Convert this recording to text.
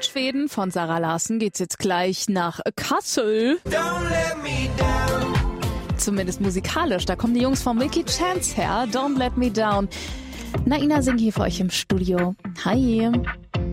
Schweden von Zara Larsson geht's jetzt gleich nach Kassel. Zumindest musikalisch, da kommen die Jungs von Milky Chance her. Don't Let Me Down. Naina singt hier für euch im Studio. Hi.